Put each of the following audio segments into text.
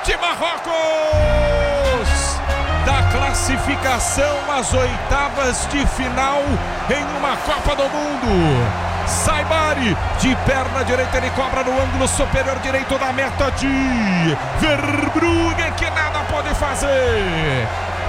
de Marrocos! Da classificação às oitavas de final em uma Copa do Mundo. Saibari, de perna direita, ele cobra no ângulo superior direito da meta de Verbruggen, que nada pode fazer.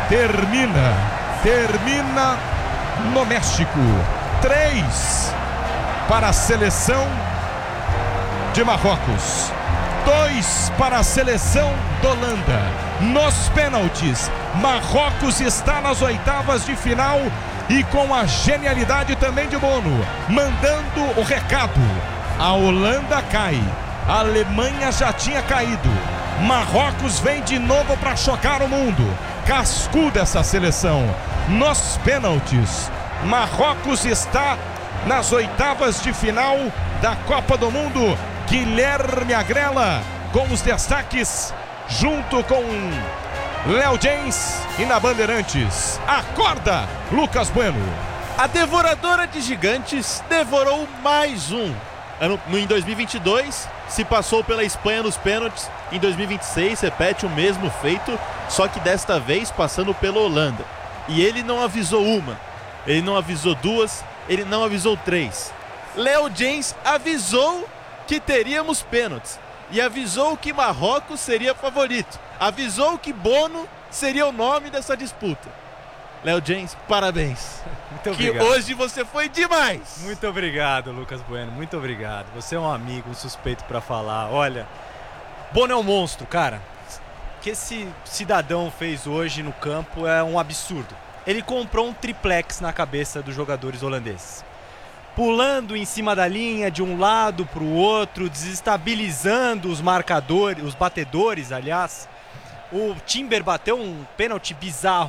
Termina no México. 3 para a seleção de Marrocos, 2 para a seleção da Holanda. Nos pênaltis, Marrocos está nas oitavas de final e com a genialidade também de Bono, mandando o recado. A Holanda cai, a Alemanha já tinha caído, Marrocos vem de novo para chocar o mundo. Cascuda essa seleção. Nos pênaltis, Marrocos está nas oitavas de final da Copa do Mundo. Guilherme Agrela com os destaques, junto com Léo James e na Bandeirantes. Acorda, Lucas Bueno. A devoradora de gigantes devorou mais um. Em 2022, se passou pela Espanha nos pênaltis. Em 2026, repete o mesmo feito, só que desta vez passando pela Holanda. E ele não avisou uma, ele não avisou duas, ele não avisou três. Léo James avisou que teríamos pênaltis e avisou que Marrocos seria favorito. Avisou que Bono seria o nome dessa disputa. Léo James, parabéns. Muito obrigado. Que hoje você foi demais. Muito obrigado, Lucas Bueno. Muito obrigado. Você é um amigo, um suspeito pra falar. Olha, Bono é um monstro, cara. O que esse cidadão fez hoje no campo é um absurdo. Ele comprou um triplex na cabeça dos jogadores holandeses, pulando em cima da linha de um lado para o outro, desestabilizando os marcadores, os batedores, aliás. O Timber bateu um pênalti bizarro